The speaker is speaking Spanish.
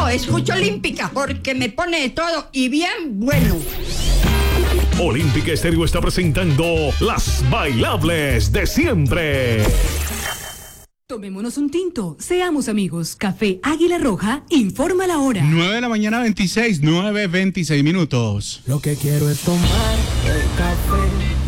escucho Olímpica porque me pone de todo y bien bueno. Olímpica Estéreo está presentando las bailables de siempre. Tomémonos un tinto, seamos amigos. Café Águila Roja informa la hora. 9 de la mañana, 9:26 minutos. Lo que quiero es tomar el café